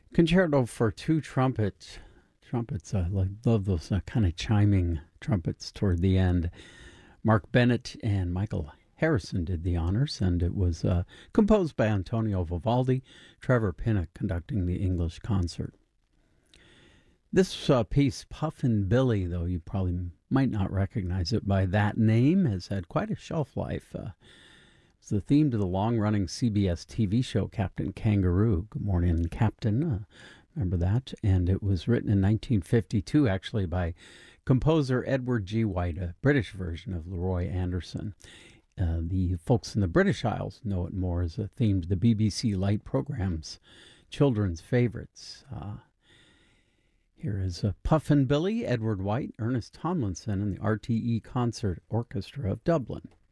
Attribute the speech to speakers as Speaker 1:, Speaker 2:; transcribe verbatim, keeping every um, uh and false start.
Speaker 1: Concerto for two trumpet trumpets. I lo- love those uh, kind of chiming trumpets toward the end. Mark Bennett and Michael Harrison did the honors, and it was uh, composed by Antonio Vivaldi, Trevor Pinnock conducting the English concert. This uh, piece, Puffin Billy, though you probably might not recognize it by that name, has had quite a shelf life. Uh, it's the theme to the long-running C B S T V show Captain Kangaroo. Good morning, Captain. Uh, remember that? And it was written in nineteen fifty-two, actually, by composer Edward G. White, a British version of Leroy Anderson. Uh, the folks in the British Isles know it more as a theme to the B B C Light program's children's favorites. Uh, here is uh, Puffin Billy, Edward White, Ernest Tomlinson, and the R T E Concert Orchestra of Dublin.